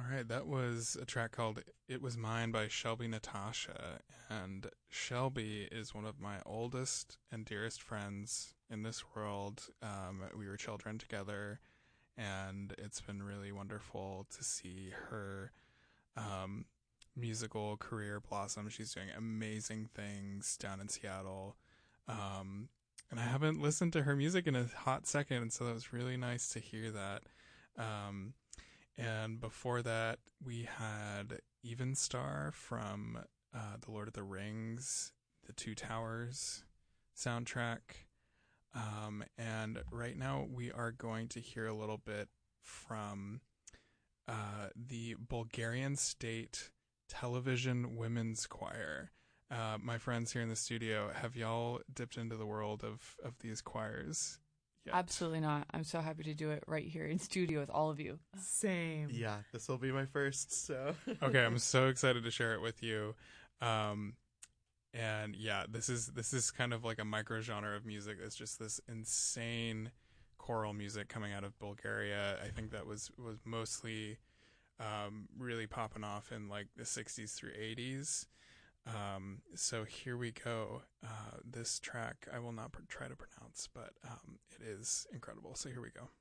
right, that was a track called It Was Mine by Shelby Natasha. And Shelby is one of my oldest and dearest friends in this world. We were children together, and it's been really wonderful to see her um, musical career blossom. She's doing amazing things down in Seattle. Um, and I haven't listened to her music in a hot second, so that was really nice to hear that. Um, and before that, we had Evenstar from The Lord of the Rings, The Two Towers soundtrack. And right now, we are going to hear a little bit from the Bulgarian State Television Women's Choir. My friends here in the studio, have y'all dipped into the world of these choirs yet? Absolutely not. I'm so happy to do it right here in studio with all of you. Same. Yeah, this will be my first, so. Okay, I'm so excited to share it with you. And yeah, this is kind of like a micro genre of music. It's just this insane choral music coming out of Bulgaria. I think that was mostly really popping off in like the 60s through 80s. So here we go. This track I will not try to pronounce, but it is incredible. So here we go.